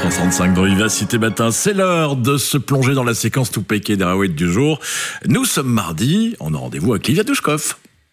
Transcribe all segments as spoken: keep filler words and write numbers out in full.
soixante-cinq dans Vivacité Matin. C'est l'heure de se plonger dans la séquence tout péqué des Raouettes du jour. Nous sommes mardi, on a rendez-vous avec Livia Douchkov.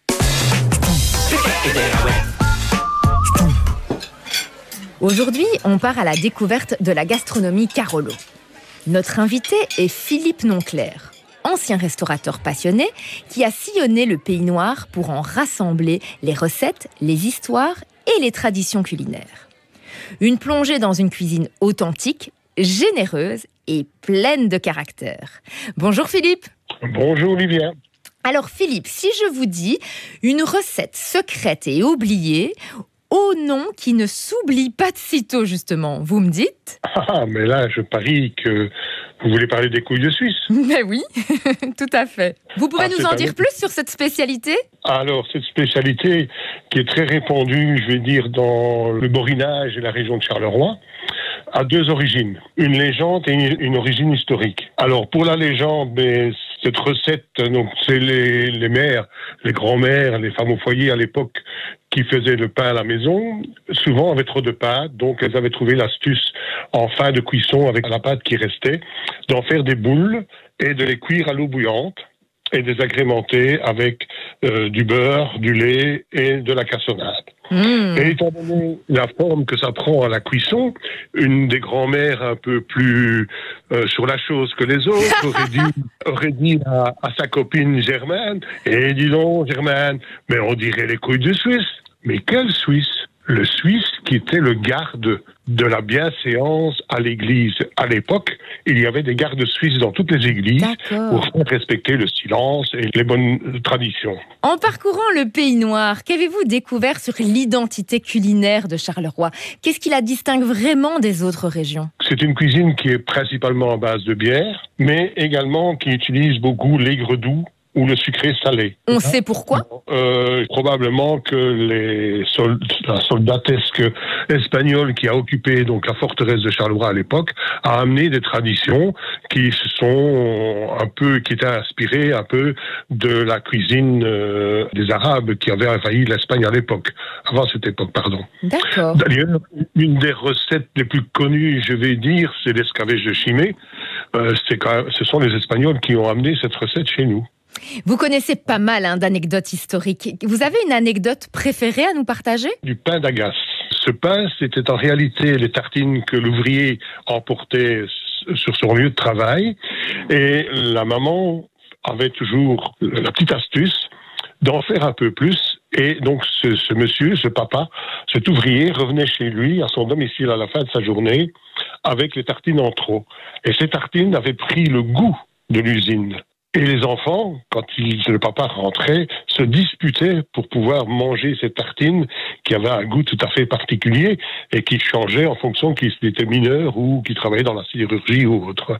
Aujourd'hui, on part à la découverte de la gastronomie Carolo. Notre invité est Philippe Nonclair, ancien restaurateur passionné qui a sillonné le pays noir pour en rassembler les recettes, les histoires et les traditions culinaires. Une plongée dans une cuisine authentique, généreuse et pleine de caractère. Bonjour Philippe. Bonjour Olivia. Alors Philippe, si je vous dis une recette secrète et oubliée, au nom qui ne s'oublie pas de sitôt justement, vous me dites ? Ah, mais là, je parie que vous voulez parler des couilles de Suisse. Mais oui, tout à fait. Vous pouvez ah, nous en dire plus sur cette spécialité ? Alors, cette spécialité qui est très répandue, je vais dire, dans le Borinage et la région de Charleroi, a deux origines. Une légende et une, une origine historique. Alors, pour la légende, mais cette recette, donc, c'est les, les mères, les grands-mères, les femmes au foyer à l'époque qui faisaient le pain à la maison, souvent avaient trop de pâte, donc elles avaient trouvé l'astuce en fin de cuisson avec la pâte qui restait, d'en faire des boules et de les cuire à l'eau bouillante et de les agrémenter avec euh, du beurre, du lait et de la cassonade. Mmh. Et étant donné la forme que ça prend à la cuisson, une des grand-mères un peu plus euh, sur la chose que les autres aurait dit, aurait dit à, à sa copine Germaine, « Eh, dis donc Germaine, mais on dirait les couilles de Suisse. » Mais quel Suisse ? Le Suisse qui était le garde de la bienséance à l'église. À l'époque, il y avait des gardes suisses dans toutes les églises D'accord. pour faire respecter le silence et les bonnes traditions. En parcourant le Pays Noir, qu'avez-vous découvert sur l'identité culinaire de Charleroi ? Qu'est-ce qui la distingue vraiment des autres régions ? C'est une cuisine qui est principalement à base de bière, mais également qui utilise beaucoup l'aigre doux ou le sucré salé. On sait pourquoi ? euh, Probablement que les sold- la soldatesque espagnole qui a occupé donc la forteresse de Charleroi à l'époque a amené des traditions qui se sont un peu, qui étaient inspirées un peu de la cuisine euh, des Arabes qui avaient envahi l'Espagne à l'époque, avant cette époque, pardon. D'accord. D'ailleurs, une des recettes les plus connues, je vais dire, c'est l'escabèche de Chimay. Euh, c'est quand même, ce sont les Espagnols qui ont amené cette recette chez nous. Vous connaissez pas mal hein, d'anecdotes historiques. Vous avez une anecdote préférée à nous partager ? Du pain d'Agace. Ce pain, c'était en réalité les tartines que l'ouvrier emportait sur son lieu de travail. Et la maman avait toujours la petite astuce d'en faire un peu plus. Et donc ce, ce monsieur, ce papa, cet ouvrier revenait chez lui, à son domicile à la fin de sa journée, avec les tartines en trop. Et ces tartines avaient pris le goût de l'usine. Et les enfants, quand ils, le papa rentrait, se disputaient pour pouvoir manger ces tartines qui avaient un goût tout à fait particulier et qui changeaient en fonction qu'ils étaient mineurs ou qu'ils travaillaient dans la sidérurgie ou autre.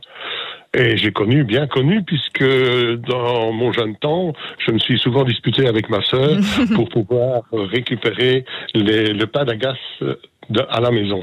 Et j'ai connu, bien connu, puisque dans mon jeune temps, je me suis souvent disputé avec ma sœur pour pouvoir récupérer les, le pain d'Agace de, à la maison.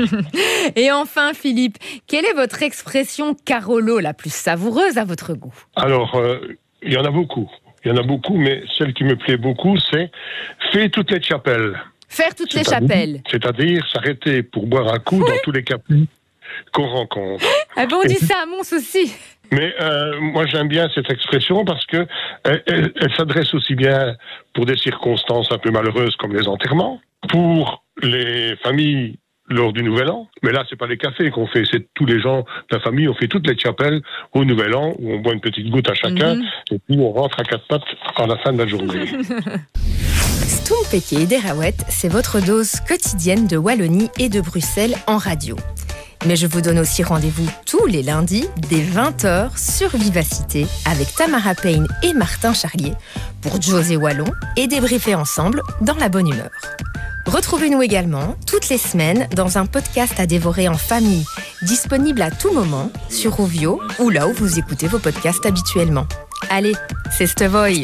Et enfin, Philippe, quelle est votre expression Carolo la plus savoureuse à votre goût ? Alors, euh, il y en a beaucoup. Il y en a beaucoup, mais celle qui me plaît beaucoup, c'est « Fais toutes les chapelles ». Faire toutes les c'est-à-dire, chapelles. C'est-à-dire s'arrêter pour boire un coup oui. dans tous les cafés qu'on rencontre. Ah ben on dit ça à Mons aussi. Mais euh, moi j'aime bien cette expression parce que elle, elle, elle s'adresse aussi bien pour des circonstances un peu malheureuses comme les enterrements, pour les familles lors du Nouvel An. Mais là c'est pas les cafés qu'on fait, c'est tous les gens de la famille. On fait toutes les chapelles au Nouvel An où on boit une petite goutte à chacun mm-hmm. et puis on rentre à quatre pattes à la fin de la journée. Stoum Péqué des Raouettes, c'est votre dose quotidienne de Wallonie et de Bruxelles en radio. Mais je vous donne aussi rendez-vous tous les lundis dès vingt heures sur Vivacité avec Tamara Payne et Martin Charlier pour José Wallon et débriefer ensemble dans la bonne humeur. Retrouvez-nous également toutes les semaines dans un podcast à dévorer en famille, disponible à tout moment sur Rovio ou là où vous écoutez vos podcasts habituellement. Allez, c'est Stevoy.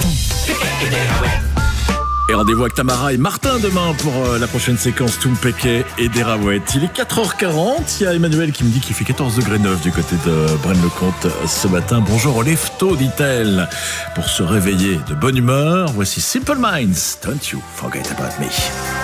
Et rendez-vous avec Tamara et Martin demain pour euh, la prochaine séquence Stoum Péqué et des Raouettes. Il est quatre heures quarante, il y a Emmanuel qui me dit qu'il fait quatorze degrés neuf du côté de Braine-le-Comte ce matin. Bonjour au lève-tôt, dit-elle. Pour se réveiller de bonne humeur, voici Simple Minds, Don't You Forget About Me.